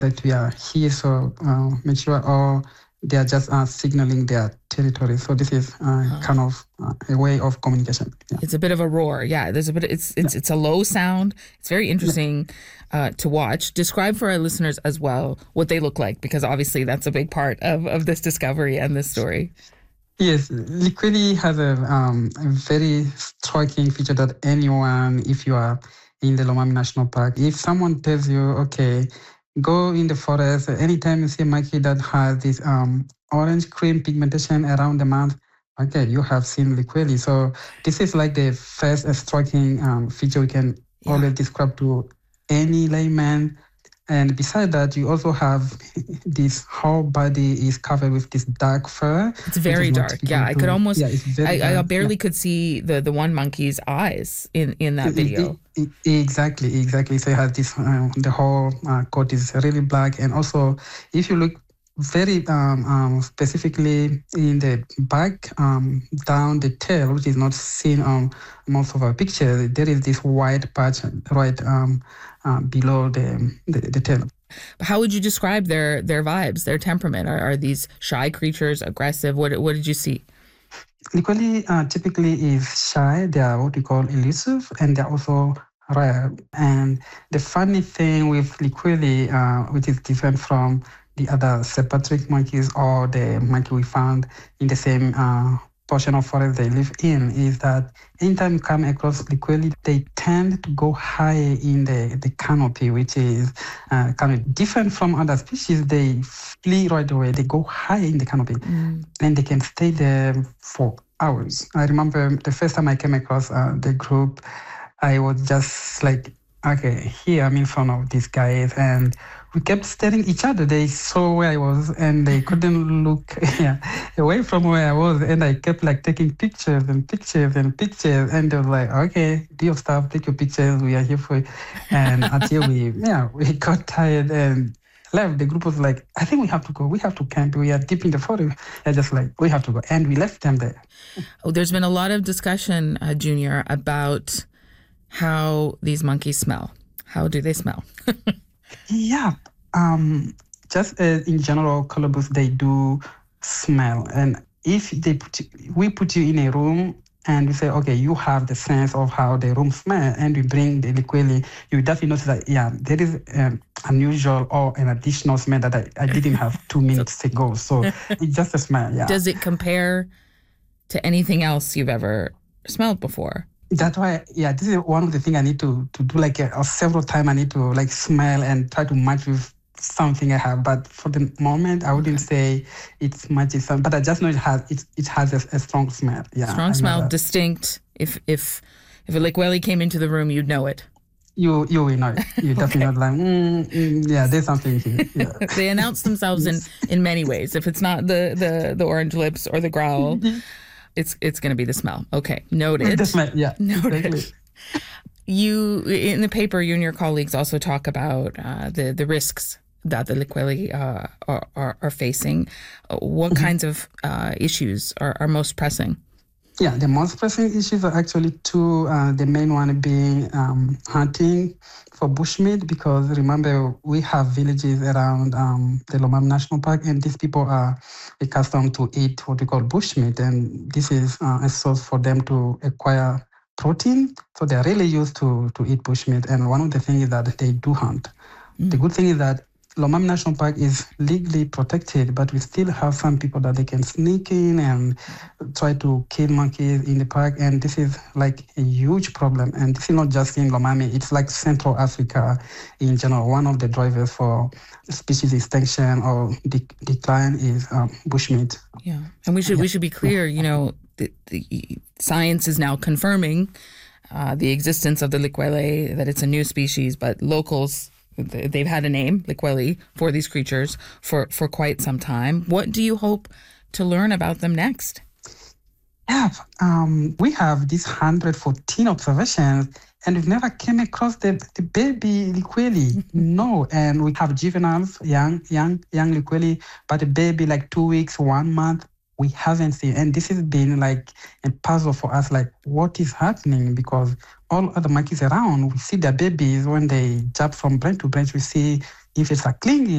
that we are here, so make sure, or they are just signaling their territory. So this is kind of a way of communication. Yeah. It's a bit of a roar. Yeah, there's a bit. It's a low sound. It's very interesting to watch. Describe for our listeners as well what they look like, because obviously that's a big part of this discovery and this story. Yes, Likweli has a very striking feature that anyone, if you are in the Lomami National Park, if someone tells you, okay, go in the forest, anytime you see a monkey that has this orange cream pigmentation around the mouth, okay, you have seen Likweli. So this is like the first striking feature we can always describe to any layman. And besides that, you also have this whole body is covered with this dark fur. It's very dark. Yeah, I could almost, I barely could see the one monkey's eyes in that video. Exactly. So you have this, the whole coat is really black. And also, if you look very specifically in the back, down the tail, which is not seen on most of our pictures, there is this white patch right below the tail. How would you describe their vibes, their temperament? Are these shy creatures, aggressive? What did you see? Likweli typically is shy. They are what we call elusive, and they're also rare. And the funny thing with Likweli, which is different from the other Sepatric monkeys or the monkey we found in the same portion of forest they live in, is that anytime you come across Likweli, they tend to go high in the canopy, which is kind of different from other species. They flee right away. They go high in the canopy and they can stay there for hours. I remember the first time I came across the group, I was just like, okay, here I'm in front of these guys, and we kept staring each other. They saw where I was and they couldn't look away from where I was. And I kept like taking pictures and pictures and pictures. And they were like, okay, do your stuff, take your pictures. We are here for you. And until we got tired and left. The group was like, I think we have to go. We have to camp. We are deep in the forest. They're just like, we have to go. And we left them there. Oh, there's been a lot of discussion, Junior, about how these monkeys smell. How do they smell? Yeah. Just in general, colobus, they do smell. And if we put you in a room and we say, okay, you have the sense of how the room smells, and we bring the Likweli, you definitely notice that, there is an unusual or an additional smell that I didn't have 2 minutes ago. So it's just a smell, yeah. Does it compare to anything else you've ever smelled before? That's why, this is one of the things I need to do, like several times I need to like smell and try to match with something I have. But for the moment, I wouldn't say it's matches, but I just know it has a strong smell. Yeah, strong smell, distinct. If a Likweli came into the room, you'd know it. You will know it. You definitely like, there's something here. Yeah. They announce themselves in many ways. If it's not the orange lips or the growl, it's going to be the smell. Okay, noted. The smell, yeah. Noted. Exactly. You, in the paper, you and your colleagues also talk about the risks that the Likweli are facing. What kinds of issues are most pressing? Yeah, the most pressing issues are actually two. The main one being hunting for bushmeat, because remember, we have villages around the Lomami National Park, and these people are accustomed to eat what we call bushmeat, and this is a source for them to acquire protein. So they're really used to eat bushmeat, and one of the things is that they do hunt. The good thing is that Lomami National Park is legally protected, but we still have some people that they can sneak in and try to kill monkeys in the park. And this is like a huge problem. And this is not just in Lomami, it's like Central Africa in general. One of the drivers for species extinction or decline is bushmeat. Yeah, and we should be clear, the science is now confirming the existence of the Likweli, that it's a new species, but locals, they've had a name, Likweli, for these creatures for quite some time. What do you hope to learn about them next? Yeah, we have these 114 observations, and we've never came across the baby Likweli. No, and we have juveniles, young Likweli, but a baby like 2 weeks, 1 month, we haven't seen. And this has been like a puzzle for us, like what is happening? Because all other monkeys around, we see their babies when they jump from branch to branch, we see if it's a clinging